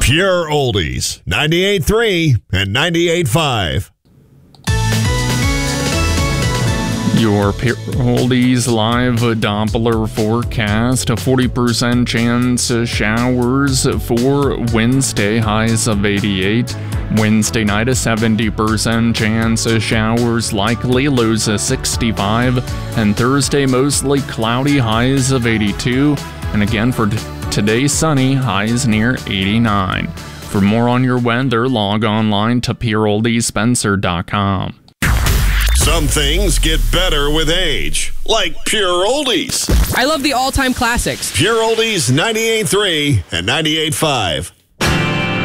Pure Oldies, 98.3 and 98.5. Your Pure Oldies live Doppler forecast, a 40% chance of showers for Wednesday, highs of 88. Wednesday night, a 70% chance of showers likely, lows of 65. And Thursday, mostly cloudy, highs of 82. And again, for today, sunny, highs near 89. For more on your weather, log online to pureoldiespencer.com. Some things get better with age, like Pure Oldies. I love the all-time classics. Pure Oldies 98.3 and 98.5.